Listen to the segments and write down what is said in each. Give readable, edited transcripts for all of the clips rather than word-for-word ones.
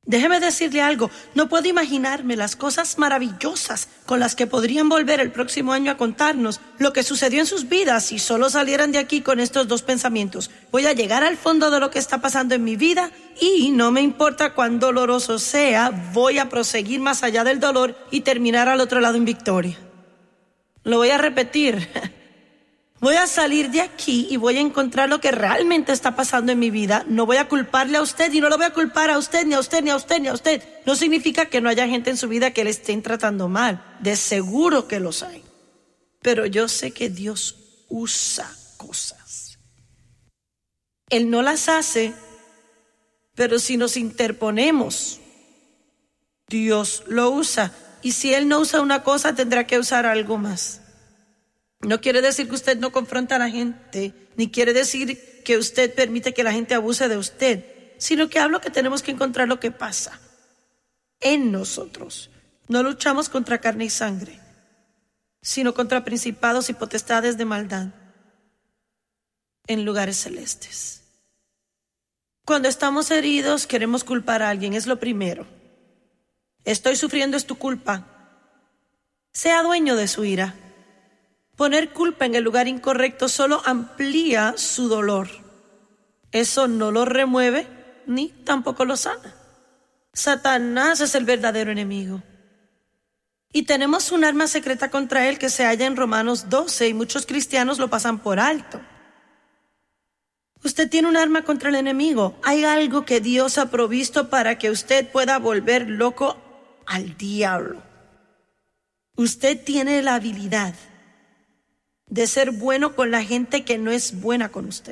Déjeme decirle algo, no puedo imaginarme las cosas maravillosas con las que podrían volver el próximo año a contarnos lo que sucedió en sus vidas si solo salieran de aquí con estos dos pensamientos. Voy a llegar al fondo de lo que está pasando en mi vida y no me importa cuán doloroso sea, voy a proseguir más allá del dolor y terminar al otro lado en victoria. Lo voy a repetir. Voy a salir de aquí y voy a encontrar lo que realmente está pasando en mi vida. No voy a culparle a usted y no lo voy a culpar a usted, ni a usted, ni a usted, ni a usted. No significa que no haya gente en su vida que le estén tratando mal. De seguro que los hay. Pero yo sé que Dios usa cosas. Él no las hace, pero si nos interponemos, Dios lo usa. Y si Él no usa una cosa, tendrá que usar algo más. No quiere decir que usted no confronta a la gente, ni quiere decir que usted permite que la gente abuse de usted, sino que hablo que tenemos que encontrar lo que pasa en nosotros. No luchamos contra carne y sangre, sino contra principados y potestades de maldad en lugares celestes. Cuando estamos heridos, queremos culpar a alguien, es lo primero. Estoy sufriendo, es tu culpa. Sea dueño de su ira. Poner culpa en el lugar incorrecto solo amplía su dolor. Eso no lo remueve ni tampoco lo sana. Satanás es el verdadero enemigo. Y tenemos un arma secreta contra él que se halla en Romanos 12 y muchos cristianos lo pasan por alto. Usted tiene un arma contra el enemigo. Hay algo que Dios ha provisto para que usted pueda volver loco al diablo. Usted tiene la habilidad de ser bueno con la gente que no es buena con usted.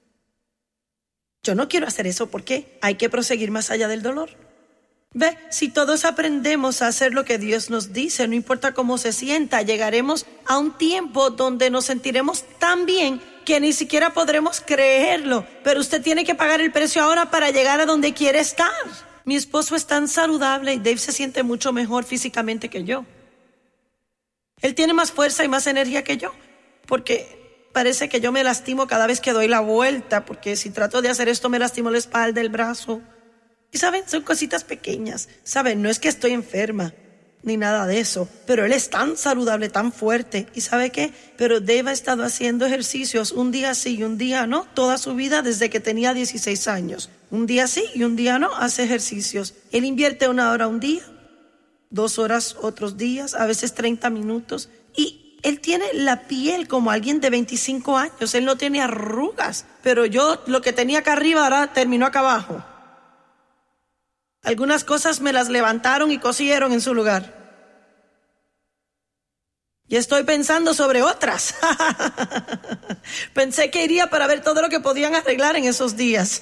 Yo no quiero hacer eso porque hay que proseguir más allá del dolor. Ve, si todos aprendemos a hacer lo que Dios nos dice, no importa cómo se sienta, llegaremos a un tiempo donde nos sentiremos tan bien que ni siquiera podremos creerlo. Pero usted tiene que pagar el precio ahora para llegar a donde quiere estar. Mi esposo es tan saludable y Dave se siente mucho mejor físicamente que yo. Él tiene más fuerza y más energía que yo. Porque parece que yo me lastimo cada vez que doy la vuelta, porque si trato de hacer esto me lastimo la espalda, el brazo. Y saben, son cositas pequeñas. Saben, no es que estoy enferma, ni nada de eso, pero él es tan saludable, tan fuerte. ¿Y sabe qué? Pero Dave ha estado haciendo ejercicios un día sí y un día no, toda su vida desde que tenía 16 años. Un día sí y un día no, hace ejercicios. Él invierte 1 hora un día, 2 horas otros días, a veces 30 minutos. Y él tiene la piel como alguien de 25 años. Él no tiene arrugas. Pero yo lo que tenía acá arriba ahora terminó acá abajo. Algunas cosas me las levantaron y cosieron en su lugar. Y estoy pensando sobre otras. Pensé que iría para ver todo lo que podían arreglar en esos días.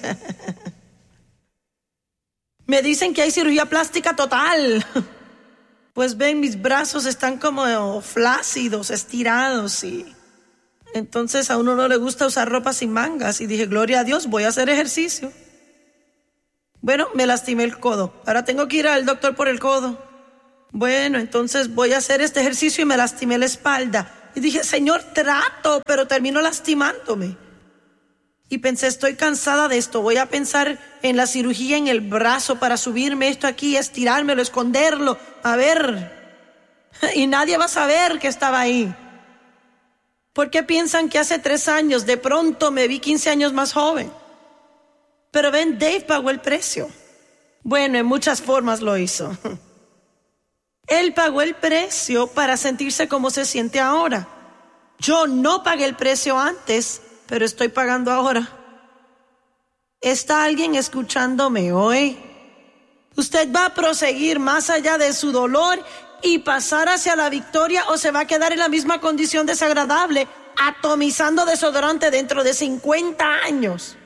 Me dicen que hay cirugía plástica total. Pues ven, mis brazos están como flácidos, estirados y entonces a uno no le gusta usar ropa sin mangas y dije, gloria a Dios, voy a hacer ejercicio. Bueno, me lastimé el codo, ahora tengo que ir al doctor por el codo. Bueno, entonces voy a hacer este ejercicio y me lastimé la espalda. Y dije, Señor, trato, pero termino lastimándome. Y pensé, estoy cansada de esto, voy a pensar en la cirugía en el brazo para subirme esto aquí, estirármelo, esconderlo, a ver. Y nadie va a saber que estaba ahí. ¿Por qué piensan que hace 3 años de pronto me vi 15 años más joven? Pero ven, Dave pagó el precio. Bueno, en muchas formas lo hizo. Él pagó el precio para sentirse como se siente ahora. Yo no pagué el precio antes, pero estoy pagando ahora. ¿Está alguien escuchándome hoy? Usted va a proseguir más allá de su dolor y pasar hacia la victoria, o se va a quedar en la misma condición desagradable, atomizando desodorante dentro de 50 años.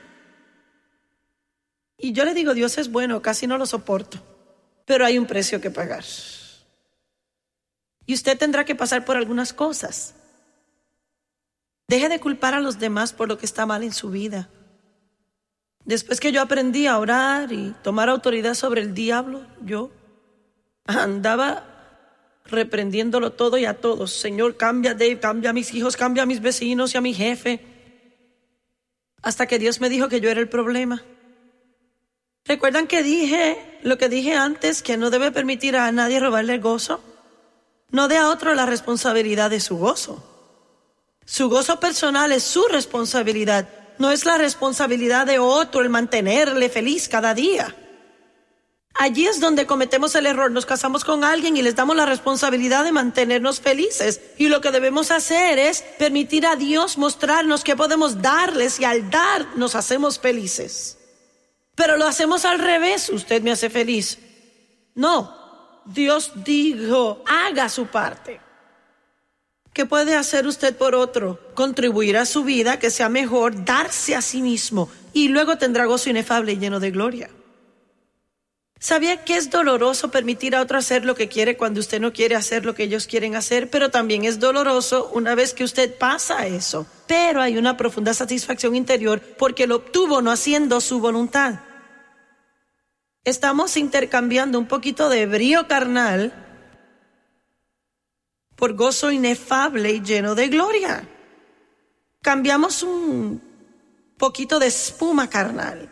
Y yo le digo, Dios es bueno, casi no lo soporto, pero hay un precio que pagar. Y usted tendrá que pasar por algunas cosas. Deje de culpar a los demás por lo que está mal en su vida. Después que yo aprendí a orar y tomar autoridad sobre el diablo, yo andaba reprendiéndolo todo y a todos. Señor, cambia a Dave, cambia a mis hijos, cambia a mis vecinos y a mi jefe. Hasta que Dios me dijo que yo era el problema. ¿Recuerdan que dije lo que dije antes, que no debe permitir a nadie robarle el gozo? No dé a otro la responsabilidad de su gozo. Su gozo personal es su responsabilidad. No es la responsabilidad de otro el mantenerle feliz cada día. Allí es donde cometemos el error. Nos casamos con alguien y les damos la responsabilidad de mantenernos felices. Y lo que debemos hacer es permitir a Dios mostrarnos qué podemos darles, y al dar nos hacemos felices. Pero lo hacemos al revés. Usted me hace feliz. No, Dios dijo, haga su parte. ¿Qué puede hacer usted por otro? Contribuir a su vida, que sea mejor, darse a sí mismo, y luego tendrá gozo inefable y lleno de gloria. ¿Sabía que es doloroso permitir a otro hacer lo que quiere cuando usted no quiere hacer lo que ellos quieren hacer? Pero también es doloroso una vez que usted pasa eso. Pero hay una profunda satisfacción interior porque lo obtuvo no haciendo su voluntad. Estamos intercambiando un poquito de brío carnal por gozo inefable y lleno de gloria. Cambiamos un poquito de espuma carnal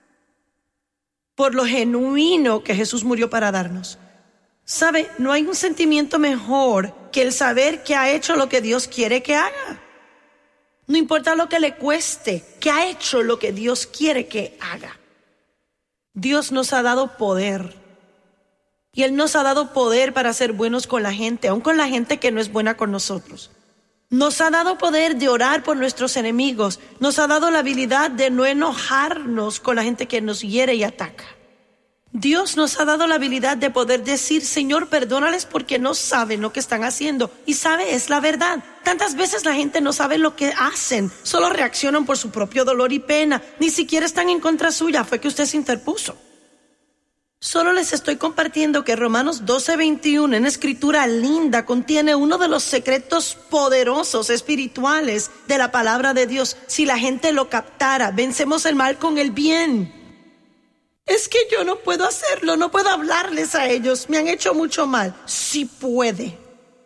por lo genuino que Jesús murió para darnos. ¿Sabe? No hay un sentimiento mejor que el saber que ha hecho lo que Dios quiere que haga. No importa lo que le cueste, que ha hecho lo que Dios quiere que haga. Dios nos ha dado poder. Y Él nos ha dado poder para ser buenos con la gente, aun con la gente que no es buena con nosotros. Nos ha dado poder de orar por nuestros enemigos. Nos ha dado la habilidad de no enojarnos con la gente que nos hiere y ataca. Dios nos ha dado la habilidad de poder decir, Señor, perdónales porque no saben lo que están haciendo. Y sabe, es la verdad. Tantas veces la gente no sabe lo que hacen. Solo reaccionan por su propio dolor y pena. Ni siquiera están en contra suya. Fue que usted se interpuso. Solo les estoy compartiendo que Romanos 12:21, en escritura linda, contiene uno de los secretos poderosos espirituales de la palabra de Dios. Si la gente lo captara, vencemos el mal con el bien. Es que yo no puedo hacerlo, no puedo hablarles a ellos, me han hecho mucho mal. Sí puede.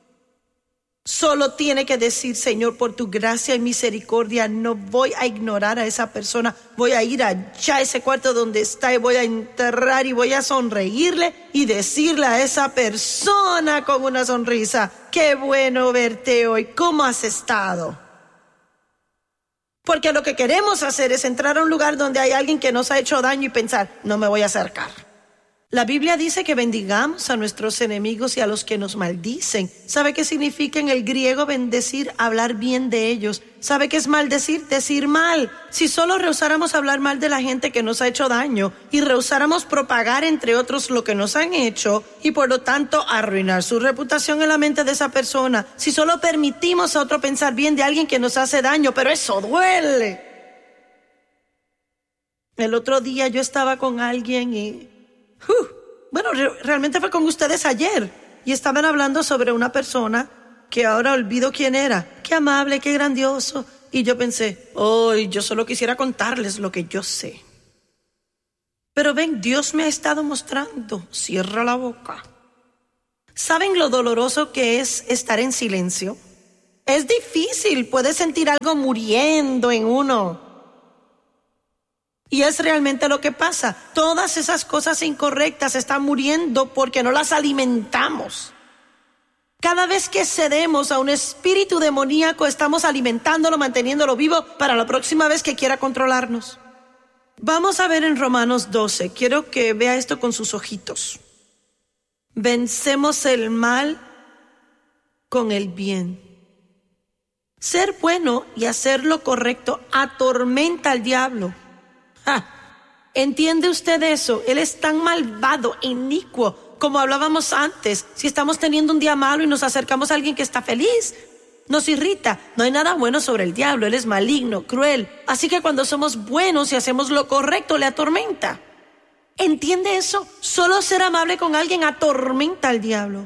Solo tiene que decir, Señor, por tu gracia y misericordia, no voy a ignorar a esa persona. Voy a ir allá a ese cuarto donde está y voy a enterrar y voy a sonreírle y decirle a esa persona con una sonrisa, qué bueno verte hoy, ¿cómo has estado? Porque lo que queremos hacer es entrar a un lugar donde hay alguien que nos ha hecho daño y pensar, no me voy a acercar. La Biblia dice que bendigamos a nuestros enemigos y a los que nos maldicen. ¿Sabe qué significa en el griego bendecir? Hablar bien de ellos. ¿Sabe qué es maldecir? Decir mal. Si solo rehusáramos hablar mal de la gente que nos ha hecho daño y rehusáramos propagar entre otros lo que nos han hecho y por lo tanto arruinar su reputación en la mente de esa persona, si solo permitimos a otro pensar bien de alguien que nos hace daño, pero eso duele. El otro día yo estaba con alguien y realmente fue con ustedes ayer y estaban hablando sobre una persona que ahora olvido quién era. Qué amable, qué grandioso. Y yo pensé, yo solo quisiera contarles lo que yo sé. Pero ven, Dios me ha estado mostrando. Cierra la boca. ¿Saben lo doloroso que es estar en silencio? Es difícil, puedes sentir algo muriendo en uno. Y es realmente lo que pasa. Todas esas cosas incorrectas están muriendo porque no las alimentamos. Cada vez que cedemos a un espíritu demoníaco, estamos alimentándolo, manteniéndolo vivo para la próxima vez que quiera controlarnos. Vamos a ver en Romanos 12. Quiero que vea esto con sus ojitos. Vencemos el mal con el bien. Ser bueno y hacer lo correcto atormenta al diablo. ¿Entiende usted eso? Él es tan malvado, inicuo, como hablábamos antes. Si estamos teniendo un día malo y nos acercamos a alguien que está feliz, nos irrita. No hay nada bueno sobre el diablo, él es maligno, cruel. Así que cuando somos buenos y hacemos lo correcto, le atormenta. ¿Entiende eso? Solo ser amable con alguien atormenta al diablo.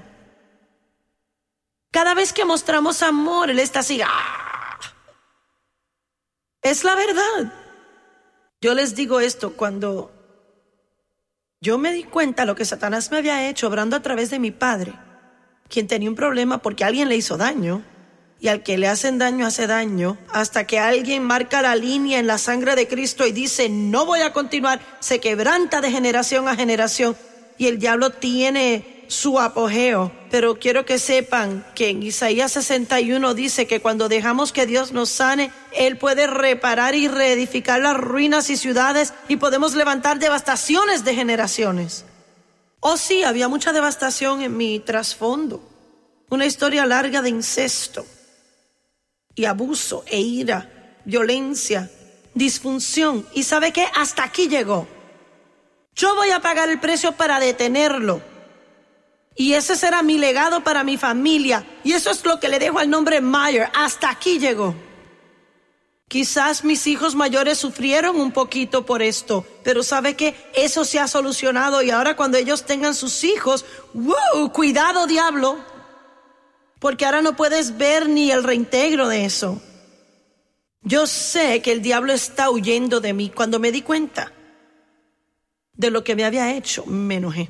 Cada vez que mostramos amor, él está así. ¡Ah! Es la verdad. Yo les digo esto, cuando yo me di cuenta de lo que Satanás me había hecho obrando a través de mi padre, quien tenía un problema porque alguien le hizo daño, Y al que le hacen daño, hace daño, hasta que alguien marca la línea en la sangre de Cristo y dice, no voy a continuar, se quebranta de generación a generación. Y el diablo tiene su apogeo. Pero quiero que sepan que en Isaías 61 dice que cuando dejamos que Dios nos sane, Él puede reparar y reedificar las ruinas y ciudades y podemos levantar devastaciones de generaciones. Oh sí, había mucha devastación en mi trasfondo. Una historia larga de incesto y abuso e ira, violencia, disfunción. ¿Y sabe qué? Hasta aquí llegó. Yo voy a pagar el precio para detenerlo. Y ese será mi legado para mi familia. Y eso es lo que le dejo al nombre Meyer. Hasta aquí llegó. Quizás mis hijos mayores sufrieron un poquito por esto, pero ¿sabe qué? Eso se ha solucionado y ahora cuando ellos tengan sus hijos, ¡wow! Cuidado, diablo. Porque ahora no puedes ver ni el reintegro de eso. Yo sé que el diablo está huyendo de mí. Cuando me di cuenta de lo que me había hecho, me enojé.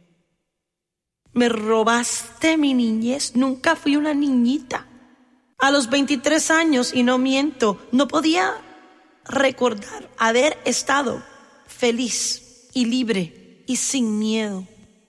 Me robaste mi niñez. Nunca fui una niñita. A los 23 años, y no miento, no podía recordar haber estado feliz y libre y sin miedo.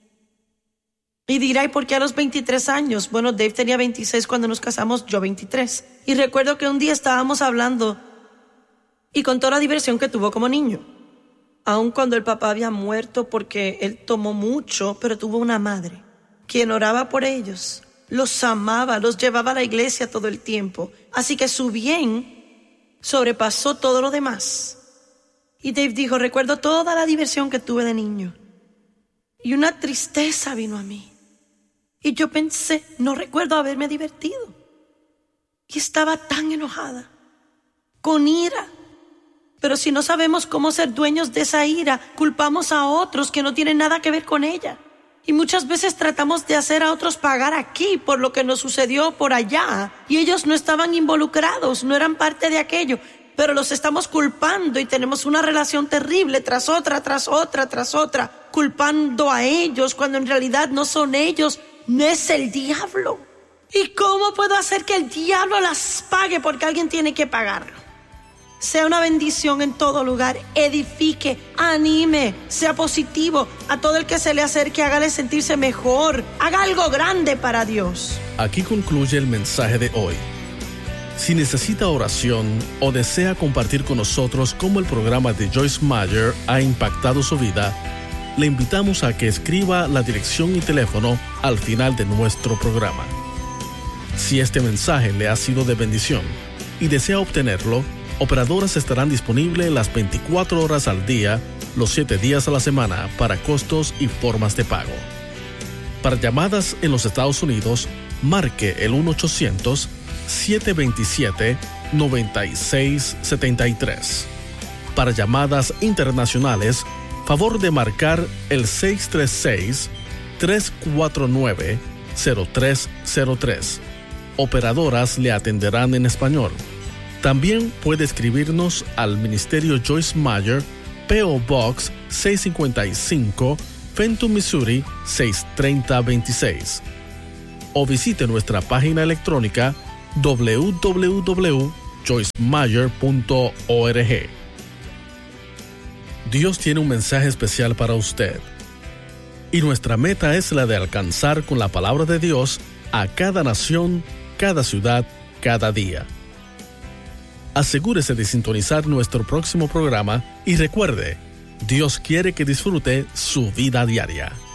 Y dirá, ¿y por qué a los 23 años? Bueno, Dave tenía 26 cuando nos casamos, yo 23. Y recuerdo que un día estábamos hablando y contó la diversión que tuvo como niño. Aun cuando el papá había muerto porque él tomó mucho, pero tuvo una madre quien oraba por ellos, los amaba, los llevaba a la iglesia todo el tiempo. Así que su bien sobrepasó todo lo demás. Y Dave dijo, recuerdo toda la diversión que tuve de niño. Y una tristeza vino a mí. Y yo pensé, no recuerdo haberme divertido. Y estaba tan enojada, con ira. Pero si no sabemos cómo ser dueños de esa ira, culpamos a otros que no tienen nada que ver con ella. Y muchas veces tratamos de hacer a otros pagar aquí por lo que nos sucedió por allá. Y ellos no estaban involucrados, no eran parte de aquello. Pero los estamos culpando y tenemos una relación terrible tras otra, culpando a ellos cuando en realidad no son ellos, no es el diablo. ¿Y cómo puedo hacer que el diablo las pague? Porque alguien tiene que pagarlo. Sea una bendición en todo lugar, edifique, anime, sea positivo. A todo el que se le acerque, hágale sentirse mejor, haga algo grande para Dios. Aquí concluye el mensaje de hoy. Si necesita oración o desea compartir con nosotros cómo el programa de Joyce Meyer ha impactado su vida, le invitamos a que escriba la dirección y teléfono al final de nuestro programa. Si este mensaje le ha sido de bendición y desea obtenerlo, operadoras estarán disponibles las 24 horas al día, los 7 días a la semana para costos y formas de pago. Para llamadas en los Estados Unidos, marque el 1-800-727-9673. Para llamadas internacionales, favor de marcar el 636-349-0303. Operadoras le atenderán en español. También puede escribirnos al Ministerio Joyce Meyer, P.O. Box 655, Fenton, Missouri 63026. O visite nuestra página electrónica www.joycemeyer.org. Dios tiene un mensaje especial para usted. Y nuestra meta es la de alcanzar con la palabra de Dios a cada nación, cada ciudad, cada día. Asegúrese de sintonizar nuestro próximo programa y recuerde, Dios quiere que disfrute su vida diaria.